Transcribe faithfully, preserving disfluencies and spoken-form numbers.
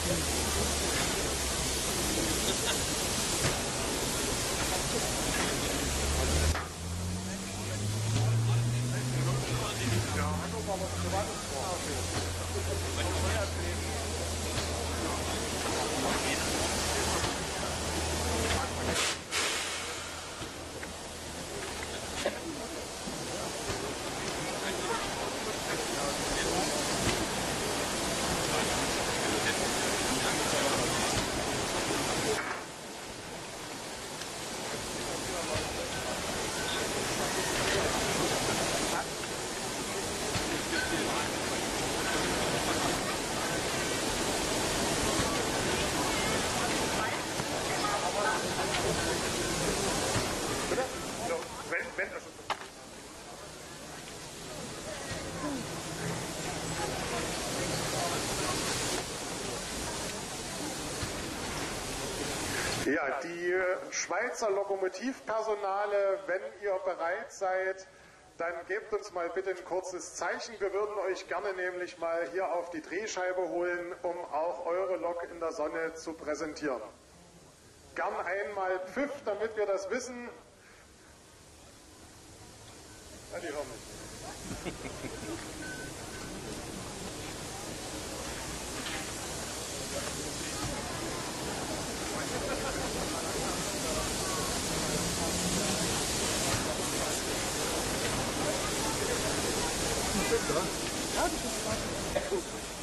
Ja, die Schweizer Lokomotivpersonale, wenn ihr bereit seid, dann gebt uns mal bitte ein kurzes Zeichen. Wir würden euch gerne nämlich mal hier auf die Drehscheibe holen, um auch eure Lok in der Sonne zu präsentieren. Gern einmal Pfiff, damit wir das wissen. Ja, die hören nicht. Ja, das ist